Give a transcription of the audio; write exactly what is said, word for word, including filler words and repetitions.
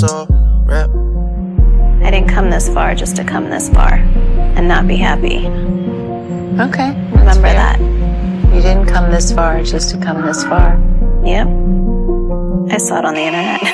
store. Rap. I didn't come this far just to come this far and not be happy. Okay. Remember that. You didn't come this far just to come this far. Yep. I saw it on the internet.